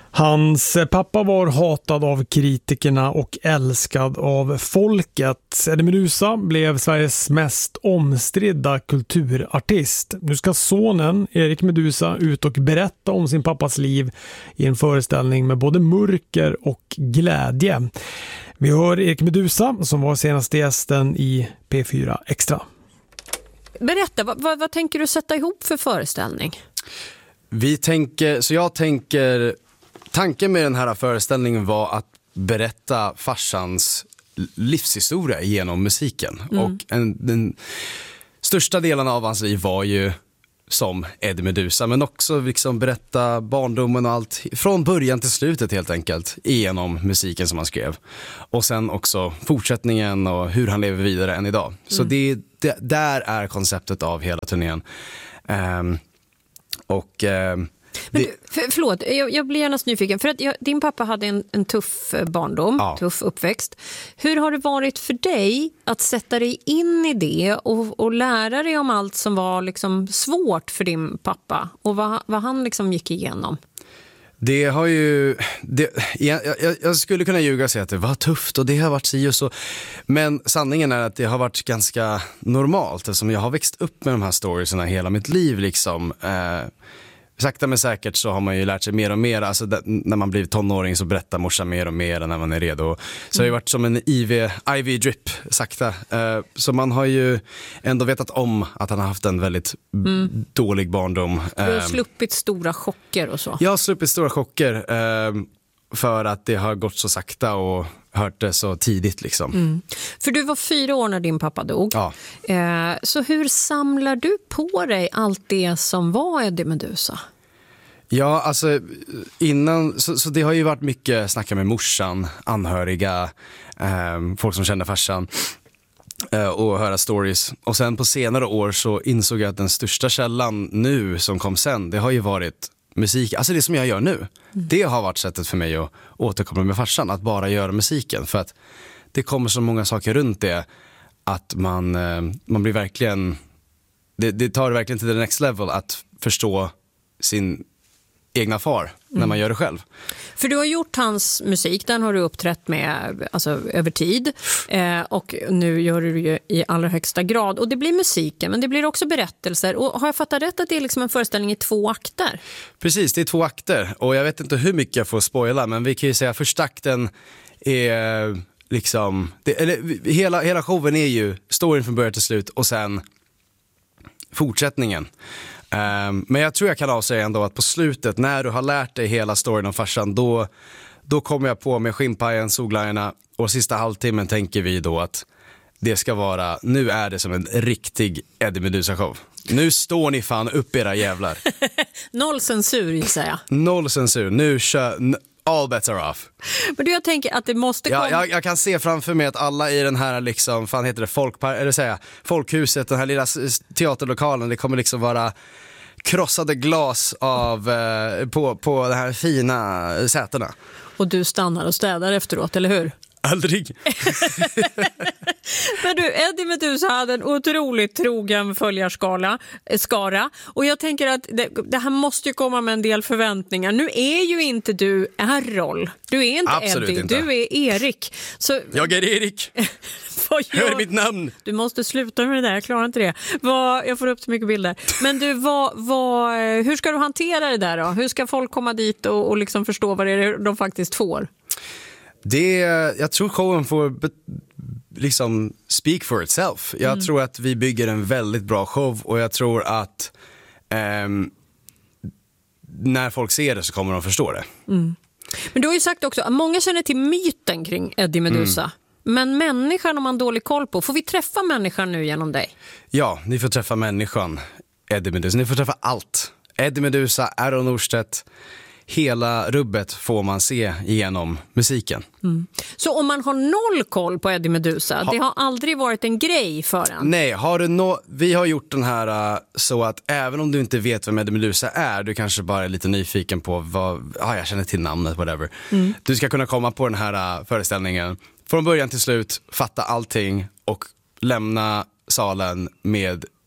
Hans pappa var hatad av kritikerna och älskad av folket. Eddie Meduza blev Sveriges mest omstridda kulturartist. Nu ska sonen Erik Meduza ut och berätta om sin pappas liv i en föreställning med både mörker och glädje. Vi hör Erik Meduza som var senaste gästen i P4 Extra. Berätta, vad tänker du sätta ihop för föreställning? Tanken med den här föreställningen var att berätta farsans livshistoria genom musiken. Och den största delen av hans liv var ju som Eddie Meduza, men också liksom berätta barndomen och allt från början till slutet helt enkelt genom musiken som han skrev. Och sen också fortsättningen och hur han lever vidare än idag. Så där är konceptet av hela turnén. Men förlåt, jag blir gärna nyfiken. För att din pappa hade en tuff barndom, tuff uppväxt. Hur har det varit för dig att sätta dig in i det och lära dig om allt som var liksom svårt för din pappa och vad han liksom gick igenom? Det har ju... Jag skulle kunna ljuga och säga att det var tufft och det har varit si och så. Men sanningen är att det har varit ganska normalt eftersom jag har växt upp med de här storiesarna hela mitt liv liksom. Sakta men säkert så har man ju lärt sig mer och mer. Alltså när man blir tonåring så berättar morsan mer och mer när man är redo. Så det har ju varit som en IV-drip sakta. Så man har ju ändå vetat om att han har haft en väldigt dålig barndom. Du har sluppit stora chocker och så. Jag har sluppit stora chocker för att det har gått så sakta och hört det så tidigt liksom. För du var 4 år när din pappa dog. Ja. Så hur samlar du på dig allt det som var Eddie Meduza? Ja, alltså innan så det har ju varit mycket snacka med morsan, anhöriga, folk som känner farsan och höra stories. Och sen på senare år så insåg jag att den största källan nu som kom sen, det har ju varit musik, alltså det som jag gör nu. Det har varit sättet för mig att återkomma med farsan, att bara göra musiken. För att det kommer så många saker runt det att man blir verkligen, det tar verkligen till the next level att förstå sin egna far när man gör det själv. För du har gjort hans musik, den har du uppträtt med alltså, över tid och nu gör du det i allra högsta grad. Och det blir musiken, men det blir också berättelser. Och har jag fattat rätt att det är liksom en föreställning i 2 akter? Precis, det är 2 akter. Och jag vet inte hur mycket jag får spoila, men vi kan ju säga att första akten är liksom... hela showen är ju storyn från början till slut och sen fortsättningen. Men jag tror jag kan avsäga ändå att på slutet, när du har lärt dig hela storyn om farsan, då kommer jag på med skinnpajen, solglajjorna och sista halvtimmen tänker vi då att det ska vara, nu är det som en riktig Eddie Meduza-show. Nu står ni fan upp era jävlar. Noll censur, gissar jag. Noll censur, nu kör... All bets are off. Men jag tänker att det måste komma... Jag kan se framför mig att alla i den här liksom, fan heter det, folkhuset, den här lilla teaterlokalen, det kommer liksom vara krossade glas av på de här fina sätena. Och du stannar och städar efteråt, eller hur? Aldrig. Men du, Eddie Meduza hade en otroligt trogen följarskara. Och jag tänker att det här måste ju komma med en del förväntningar. Nu är ju inte du Errol. Du är inte absolut Eddie, inte. Du är Erik. Så, jag är Erik. Hör mitt namn. Du måste sluta med det där, jag klarar inte det. Jag får upp så mycket bilder. Men du, hur ska du hantera det där då? Hur ska folk komma dit och liksom förstå vad det är de faktiskt får? Jag tror showen får liksom speak for itself. Jag tror att vi bygger en väldigt bra show och jag tror att när folk ser det så kommer de förstå det. Men du har ju sagt också att många känner till myten kring Eddie Meduza. Men människan har man dålig koll på. Får vi träffa människan nu genom dig? Ja, ni får träffa människan Eddie Meduza. Ni får träffa allt. Eddie Meduza, Errol Norstedt. Hela rubbet får man se genom musiken. Så om man har noll koll på Eddie Meduza, det har aldrig varit en grej för en? Nej, vi har gjort den här så att även om du inte vet vem Eddie Meduza är, du kanske bara är lite nyfiken på jag känner till namnet, whatever. Du ska kunna komma på den här föreställningen från början till slut, fatta allting och lämna salen med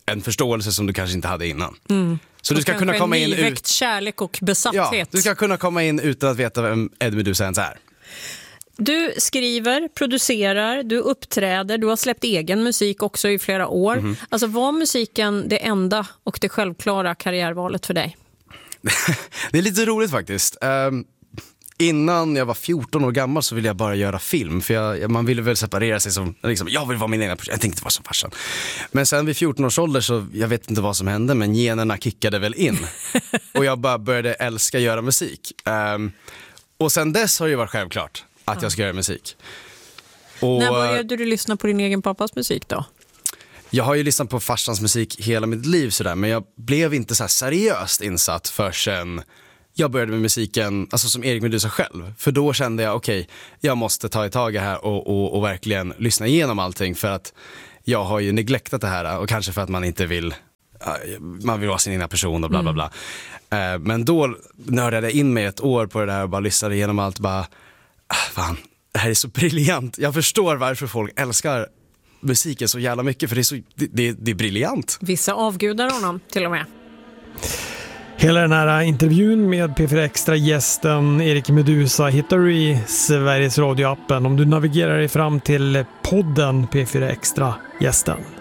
en förståelse som du kanske inte hade innan. Så du ska kunna komma in nyväckt kärlek och besatthet. Ja, du ska kunna komma in utan att veta vem Eddie Meduza ens är. Du skriver, producerar, du uppträder, du har släppt egen musik också i flera år. Alltså var musiken det enda och det självklara karriärvalet för dig? Det är lite roligt faktiskt. Innan jag var 14 år gammal så ville jag bara göra film. För man ville väl separera sig som, liksom, jag vill vara min egen person. Jag tänkte vara som farsan. Men sen vid 14 års ålder så, jag vet inte vad som hände, men generna kickade väl in. Och jag bara började älska göra musik. Och sen dess har det varit självklart att jag ska göra musik. Och när började du lyssna på din egen pappas musik då? Jag har ju lyssnat på farsans musik hela mitt liv sådär, men jag blev inte så här seriöst insatt förrän jag började med musiken, alltså som Erik Meduza själv. För då kände jag, okej, jag måste ta i tag i här och verkligen lyssna igenom allting, för att jag har ju neglektat det här, och kanske för att man inte vill, man vill vara sin egna person och bla bla bla. Men då nördade jag in mig ett år på det där och bara lyssnade igenom allt, bara fan, det här är så briljant. Jag förstår varför folk älskar musiken så jävla mycket, för det är briljant. Vissa avgudar honom till och med. Hela den här intervjun med P4 Extra-gästen Erik Meduza hittar du i Sveriges Radio-appen om du navigerar dig fram till podden P4 Extra-gästen.